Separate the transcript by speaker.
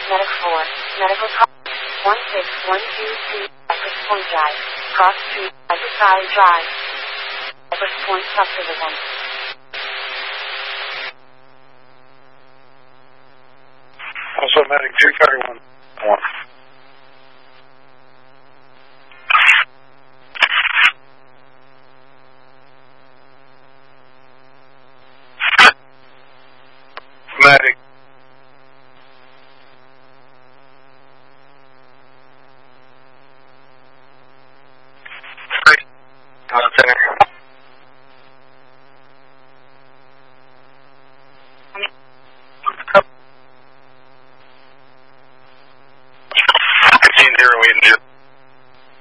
Speaker 1: Medic 4, Medical Call 16122, Cypress Point Drive, Cross Street, Cypress Valley Drive, Cypress Point Subdivision.
Speaker 2: Also, Medic 231. Medic. Center.